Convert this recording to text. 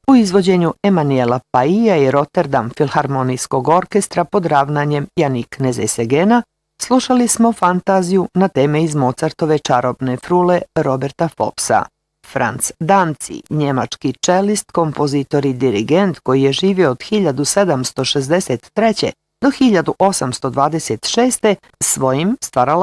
u izvođenju Emanuela Paija i Rotterdam Filharmonijskog orkestra pod ravnanjem Janik Nezesegena, slušali smo fantaziju na teme iz Mozartove Čarobne frule Roberta Fopsa. Franz Danzi, njemački čelist, kompozitor i dirigent koji je živio od 1763. do 1826. svojim stvaralaštvom